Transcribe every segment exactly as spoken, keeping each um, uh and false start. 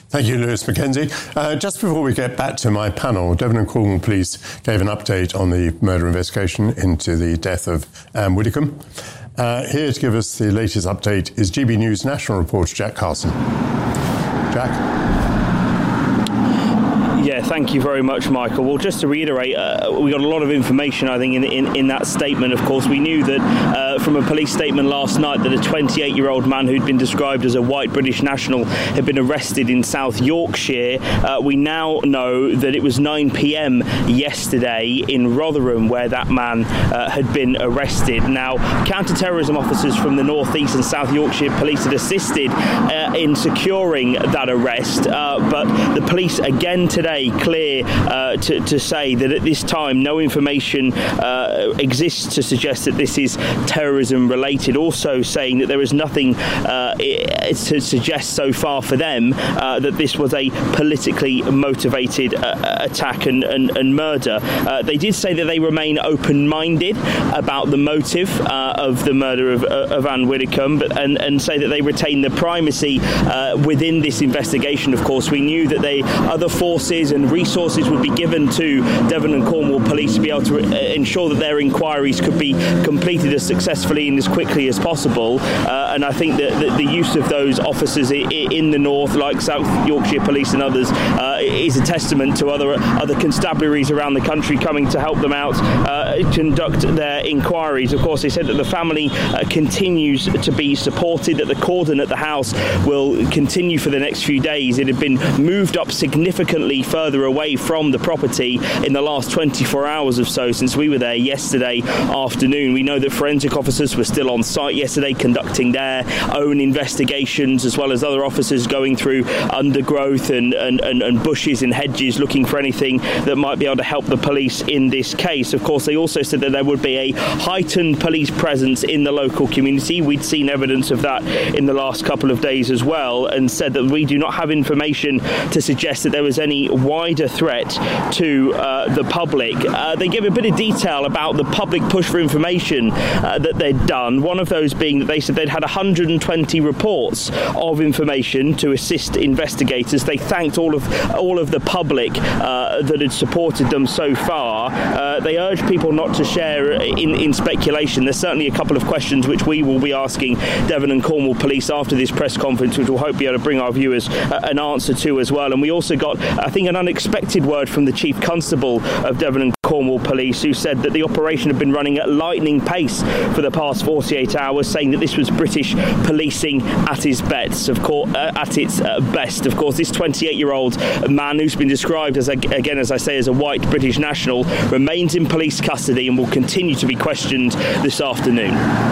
Thank you, Lewis Mackenzie. Uh, just before we get back to my panel, Devon and Cornwall Police gave an update on the murder investigation into the death of Anne Widdecombe. Uh, here to give us the latest update is G B News national reporter Jack Carson. Jack? Yeah, thank you very much, Michael. Well, just to reiterate, uh, we got a lot of information, I think, in, in, in that statement. Of course, we knew that uh, from a police statement last night that a twenty-eight-year-old man who'd been described as a white British national had been arrested in South Yorkshire. Uh, we now know that it was nine p.m. yesterday in Rotherham where that man uh, had been arrested. Now, counter-terrorism officers from the North East and South Yorkshire police had assisted uh, in securing that arrest, uh, but the police again today clear uh, to, to say that at this time no information uh, exists to suggest that this is terrorism related, also saying that there is nothing uh, to suggest so far for them uh, that this was a politically motivated uh, attack and, and, and murder. Uh, they did say that they remain open-minded about the motive uh, of the murder of, of Anne Widdecombe, but, and, and say that they retain the primacy uh, within this investigation. Of course, we knew that they other forces and resources would be given to Devon and Cornwall Police to be able to uh, ensure that their inquiries could be completed as successfully and as quickly as possible. Uh, and I think that, that the use of those officers I- in the north, like South Yorkshire Police and others, uh, is a testament to other other constabularies around the country coming to help them out uh, conduct their inquiries. Of course, they said that the family uh, continues to be supported, that the cordon at the house will continue for the next few days. It had been moved up significantly further away from the property in the last twenty-four hours or so since we were there yesterday afternoon. We know that forensic officers were still on site yesterday conducting their own investigations, as well as other officers going through undergrowth and, and, and, and bushes and hedges looking for anything that might be able to help the police in this case. Of course, they also said that there would be a heightened police presence in the local community. We'd seen evidence of that in the last couple of days as well, and said that we do not have information to suggest that there was any wider threat to uh, the public. Uh, they gave a bit of detail about the public push for information uh, that they'd done. One of those being that they said they'd had one hundred twenty reports of information to assist investigators. They thanked all of all of the public uh, that had supported them so far. Uh, they urged people not to share in, in speculation. There's certainly a couple of questions which we will be asking Devon and Cornwall Police after this press conference, which we'll hope be able to bring our viewers uh, an answer to as well. And we also got, I think, an unexpected word from the Chief Constable of Devon and Cornwall Police, who said that the operation had been running at lightning pace for the past forty-eight hours, saying that this was British policing at its best. Of course, uh, at its uh, best. Of course, this twenty-eight-year-old man, who's been described as, a, again, as I say, as a white British national, remains in police custody and will continue to be questioned this afternoon.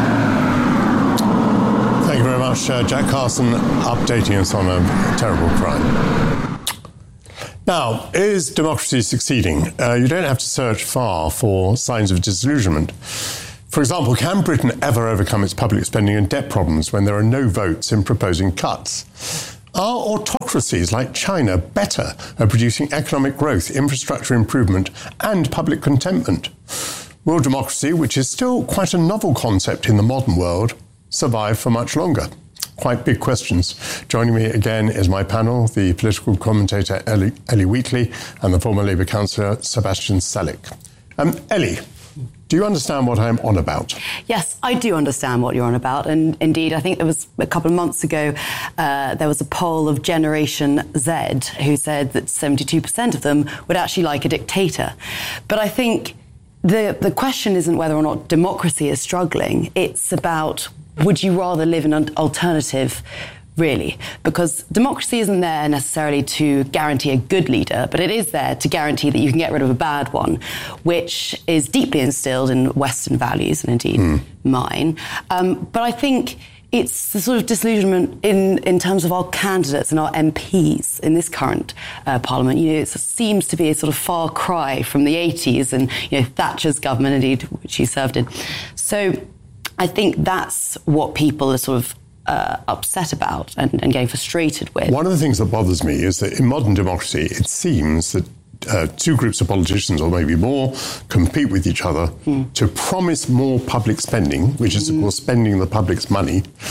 Thank you very much, uh, Jack Carson, updating us on a terrible crime. Now, is democracy succeeding? Uh, you don't have to search far for signs of disillusionment. For example, can Britain ever overcome its public spending and debt problems when there are no votes in proposing cuts? Are autocracies like China better at producing economic growth, infrastructure improvement, and public contentment? Will democracy, which is still quite a novel concept in the modern world, survive for much longer? Quite big questions. Joining me again is my panel, the political commentator Ellie, Ellie Wheatley and the former Labour councillor Sebastian Salek. Um, Ellie, do you understand what I'm on about? Yes, I do understand what you're on about. And indeed, I think there was a couple of months ago, uh, there was a poll of Generation Z who said that seventy-two percent of them would actually like a dictator. But I think the, the question isn't whether or not democracy is struggling. It's about, would you rather live in an alternative, really? Because democracy isn't there necessarily to guarantee a good leader, but it is there to guarantee that you can get rid of a bad one, which is deeply instilled in Western values, and indeed mm. mine. Um, but I think it's the sort of disillusionment in, in terms of our candidates and our M Ps in this current uh, Parliament. You know, it seems to be a sort of far cry from the eighties and, you know, Thatcher's government, indeed, which he served in. So I think that's what people are sort of uh, upset about and, and getting frustrated with. One of the things that bothers me is that in modern democracy, it seems that uh, two groups of politicians, or maybe more, compete with each other mm. to promise more public spending, which is, mm. of course, spending the public's money,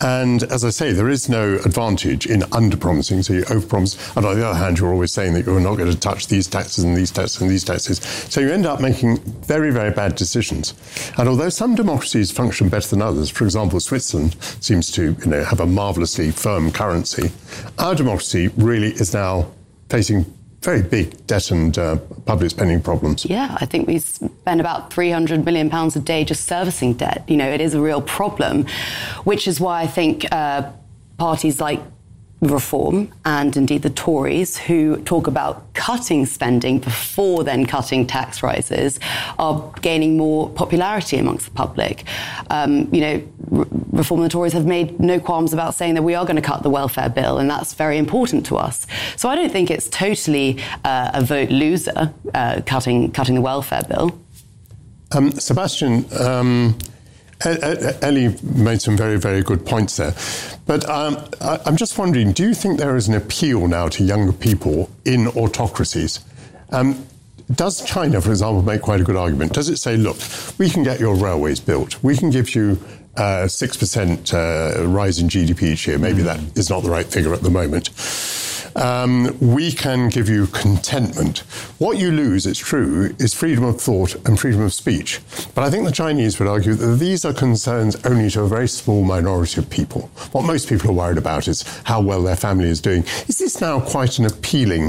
And as I say, there is no advantage in under-promising, so you over-promise. And on the other hand, you're always saying that you're not going to touch these taxes and these taxes and these taxes. So you end up making very, very bad decisions. And although some democracies function better than others, for example, Switzerland seems to you know, have a marvellously firm currency, our democracy really is now facing very big debt and uh, public spending problems. Yeah, I think we spend about three hundred million pounds a day just servicing debt. You know, it is a real problem, which is why I think uh, parties like Reform and indeed the Tories, who talk about cutting spending before then cutting tax rises, are gaining more popularity amongst the public. Um, you know, Re- Reform and the Tories have made no qualms about saying that we are going to cut the welfare bill, and that's very important to us. So I don't think it's totally uh, a vote loser, uh, cutting cutting the welfare bill. Um, Sebastian, um, Ellie made some very, very good points there. But um, I, I'm just wondering, do you think there is an appeal now to younger people in autocracies? Um, does China, for example, make quite a good argument? Does it say, look, we can get your railways built, we can give you a six percent uh, rise in G D P each year, maybe that is not the right figure at the moment. Um, we can give you contentment. What you lose, it's true, is freedom of thought and freedom of speech. But I think the Chinese would argue that these are concerns only to a very small minority of people. What most people are worried about is how well their family is doing. Is this now quite an appealing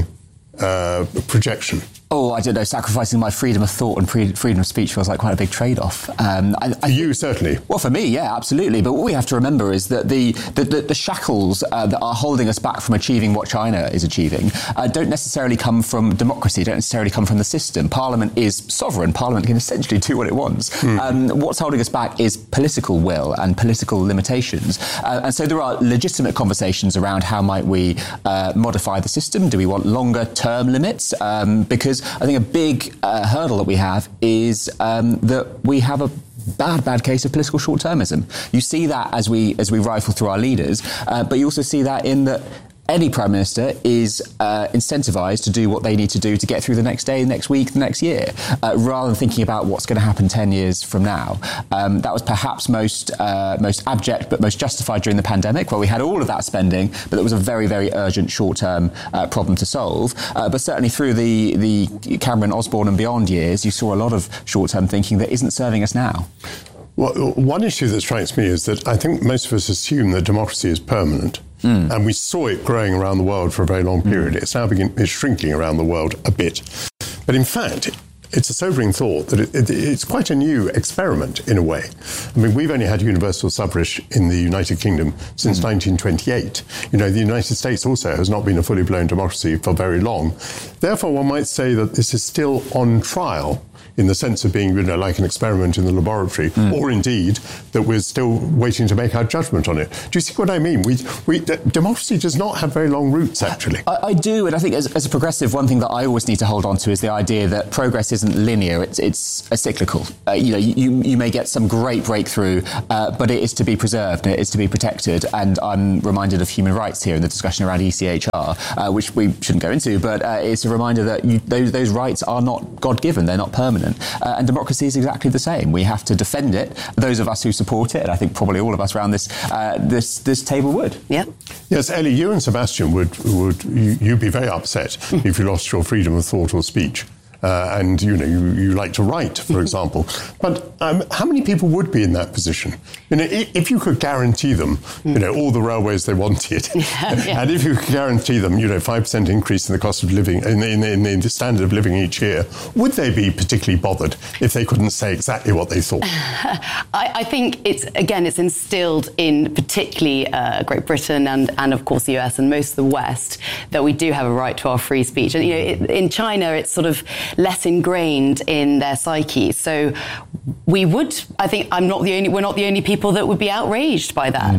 uh, projection? Oh, I don't know, sacrificing my freedom of thought and pre- freedom of speech feels like quite a big trade-off. Um, I, I, for you, certainly. Well, for me, yeah, absolutely. But what we have to remember is that the the, the, the shackles uh, that are holding us back from achieving what China is achieving uh, don't necessarily come from democracy, don't necessarily come from the system. Parliament is sovereign. Parliament can essentially do what it wants. Mm. Um, what's holding us back is political will and political limitations. Uh, and so there are legitimate conversations around how might we uh, modify the system. Do we want longer term limits? Um, because I think a big uh, hurdle that we have is um, that we have a bad, bad case of political short-termism. You see that as we as we rifle through our leaders, uh, but you also see that in that any Prime Minister is uh, incentivised to do what they need to do to get through the next day, the next week, the next year, uh, rather than thinking about what's going to happen ten years from now. Um, that was perhaps most uh, most abject but most justified during the pandemic, where we had all of that spending, but there was a very, very urgent short-term uh, problem to solve. Uh, but certainly through the, the Cameron, Osborne and beyond years, you saw a lot of short-term thinking that isn't serving us now. Well, one issue that strikes me is that I think most of us assume that democracy is permanent. Mm. And we saw it growing around the world for a very long period. Mm. It's now begin, it's shrinking around the world a bit. But in fact, it's a sobering thought that it, it, it's quite a new experiment in a way. I mean, we've only had universal suffrage in the United Kingdom since mm. nineteen twenty-eight. You know, the United States also has not been a fully blown democracy for very long. Therefore, one might say that this is still on trial, in the sense of being, you know, like an experiment in the laboratory, mm. or indeed that we're still waiting to make our judgment on it. Do you see what I mean? We, we, d- democracy does not have very long roots, actually. I, I do, and I think as, as a progressive, one thing that I always need to hold on to is the idea that progress isn't linear, it's, it's a cyclical. Uh, you know, you, you may get some great breakthrough, uh, but it is to be preserved, it is to be protected, and I'm reminded of human rights here in the discussion around E C H R, uh, which we shouldn't go into, but uh, it's a reminder that you, those, those rights are not God-given, they're not permanent. Uh, and democracy is exactly the same. We have to defend it. Those of us who support it, and I think probably all of us around this uh, this this table would. Yeah. Yes, Ellie, you and Sebastian would would you, you'd be very upset if you lost your freedom of thought or speech. Uh, and, you know, you, you like to write, for example. But um, how many people would be in that position? You know, if you could guarantee them, you know, all the railways they wanted, yeah, yeah. and if you could guarantee them, you know, five percent increase in the cost of living, in the, in, the, in the standard of living each year, would they be particularly bothered if they couldn't say exactly what they thought? I, I think it's, again, it's instilled in particularly uh, Great Britain and, and, of course, the U S and most of the West that we do have a right to our free speech. And, you know, it, in China, it's sort of less ingrained in their psyche. So we would, I think, I'm not the only, we're not the only people that would be outraged by that.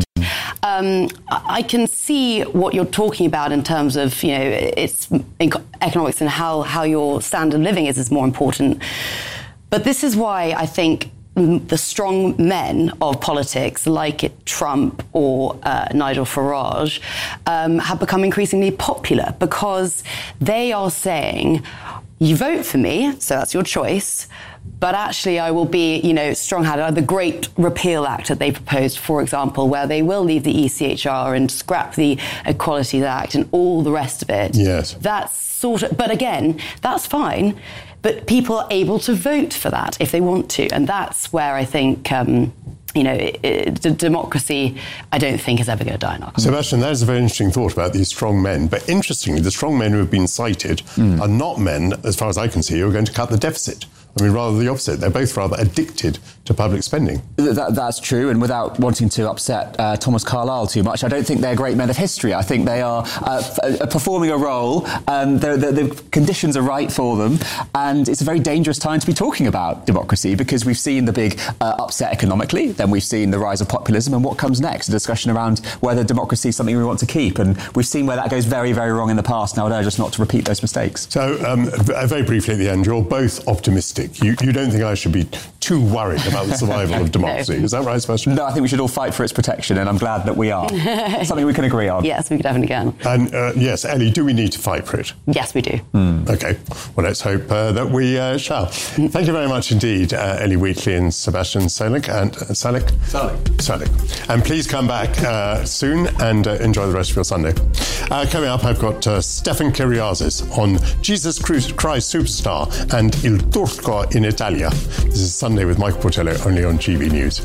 Um, I can see what you're talking about in terms of, you know, it's economics and how, how your standard of living is is more important. But this is why I think the strong men of politics, like Trump or uh, Nigel Farage, um, have become increasingly popular because they are saying, you vote for me, so that's your choice, but actually I will be, you know, strong-handed. The Great Repeal Act that they proposed, for example, where they will leave the E C H R and scrap the Equalities Act and all the rest of it. Yes. That's sort of, but again, that's fine, but people are able to vote for that if they want to, and that's where I think... Um, You know, it, it, the democracy, I don't think, is ever going to die in our country. Sebastian, that is a very interesting thought about these strong men. But interestingly, the strong men who have been cited mm. are not men, as far as I can see, who are going to cut the deficit. I mean, rather the opposite. They're both rather addicted to public spending. That, that's true, and without wanting to upset uh, Thomas Carlyle too much, I don't think they're great men of history. I think they are uh, f- uh, performing a role, um, the, the, the conditions are right for them, and it's a very dangerous time to be talking about democracy, because we've seen the big uh, upset economically, then we've seen the rise of populism, and what comes next? A discussion around whether democracy is something we want to keep, and we've seen where that goes very, very wrong in the past. Now I'd urge us not to repeat those mistakes. So, um, very briefly at the end, you're both optimistic. You, you don't think I should be too worried about the survival of democracy. No. Is that right, Sebastian? No, I think we should all fight for its protection, and I'm glad that we are. Something we can agree on. Yes, we definitely can. And uh, yes, Ellie, do we need to fight for it? Yes, we do. Mm. OK. Well, let's hope uh, that we uh, shall. Thank you very much indeed, uh, Ellie Wheatley and Sebastian Salek. And uh, Salek? Salek. Salek. And please come back uh, soon and uh, enjoy the rest of your Sunday. Uh, coming up, I've got uh, Stefan Kyriazis on Jesus Christ Superstar and Il Turco in Italia. This is Sunday with Michael Portello, only on G B News.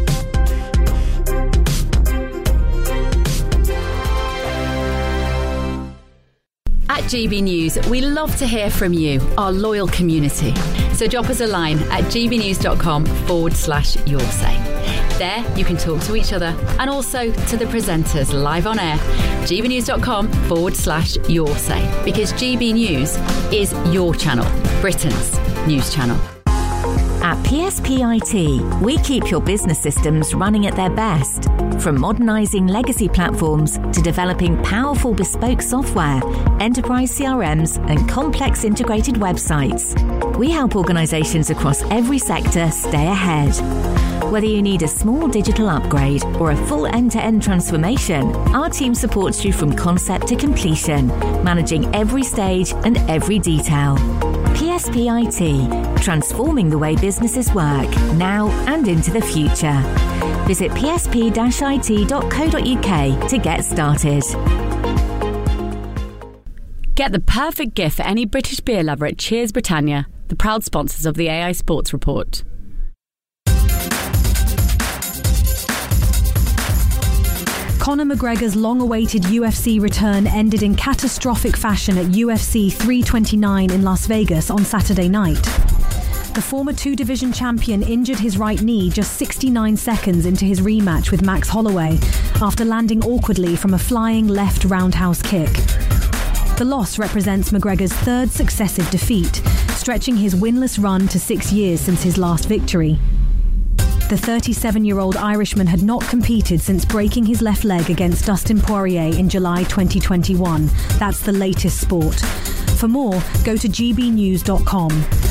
At G B News, we love to hear from you, our loyal community. So drop us a line at gbnews.com forward slash your say. There, you can talk to each other and also to the presenters live on air. gbnews.com forward slash your say. Because G B News is your channel, Britain's news channel. At P S P I T, we keep your business systems running at their best. From modernising legacy platforms to developing powerful bespoke software, enterprise C R Ms and complex integrated websites. We help organisations across every sector stay ahead. Whether you need a small digital upgrade or a full end-to-end transformation, our team supports you from concept to completion, managing every stage and every detail. P S P I T, transforming the way businesses work, now and into the future. Visit p s p dash i t dot co dot u k to get started. Get the perfect gift for any British beer lover at Cheers Britannia, the proud sponsors of the A I Sports Report. Conor McGregor's long-awaited U F C return ended in catastrophic fashion at U F C three twenty-nine in Las Vegas on Saturday night. The former two-division champion injured his right knee just sixty-nine seconds into his rematch with Max Holloway after landing awkwardly from a flying left roundhouse kick. The loss represents McGregor's third successive defeat, stretching his winless run to six years since his last victory. The thirty-seven-year-old Irishman had not competed since breaking his left leg against Dustin Poirier in July twenty twenty-one. That's the latest sport. For more, go to g b news dot com.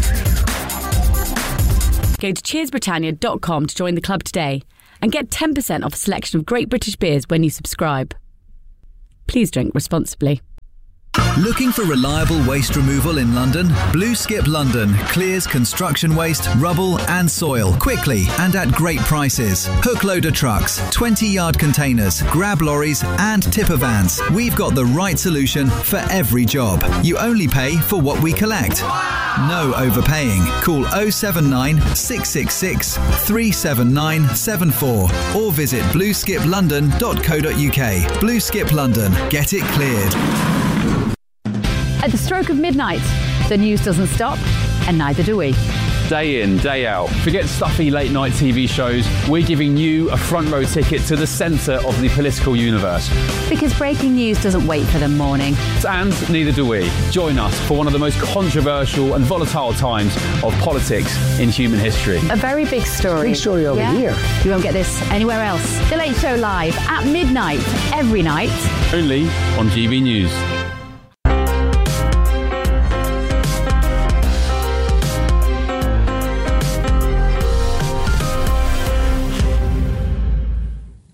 Go to cheers britannia dot com to join the club today and get ten percent off a selection of great British beers when you subscribe. Please drink responsibly. Looking for reliable waste removal in London? Blue Skip London clears construction waste, rubble and soil quickly and at great prices. Hook loader trucks, twenty-yard containers, grab lorries and tipper vans. We've got the right solution for every job. You only pay for what we collect. No overpaying. Call oh seven nine, six six six, three seven nine seven four or visit blue skip london dot co dot u k. Blue Skip London. Get it cleared. At the stroke of midnight, the news doesn't stop, and neither do we. Day in, day out. Forget stuffy late night T V shows. We're giving you a front row ticket to the centre of the political universe. Because breaking news doesn't wait for the morning. And neither do we. Join us for one of the most controversial and volatile times of politics in human history. A very big story. Big story over yeah? here. You won't get this anywhere else. The Late Show live at midnight, every night. Only on G B News.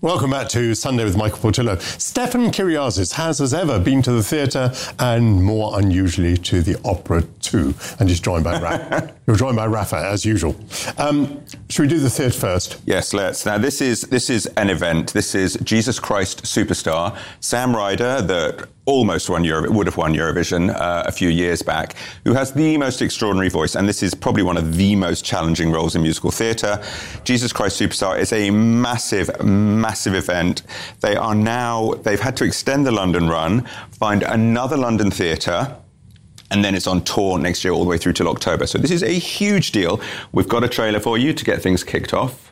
Welcome back to Sunday with Michael Portillo. Stefan Kyriazis has, as ever, been to the theatre and, more unusually, to the opera too. And he's joined by Rafa. You're joined by Rafa, as usual. Um, should we do the theatre first? Yes, let's. Now, this is this is an event. This is Jesus Christ Superstar. Sam Ryder, that almost won Euro, would have won Eurovision uh, a few years back, who has the most extraordinary voice, and this is probably one of the most challenging roles in musical theatre. Jesus Christ Superstar is a massive, massive event. They are now, they've had to extend the London run, find another London theatre, and then it's on tour next year all the way through till October. So this is a huge deal. We've got a trailer for you to get things kicked off.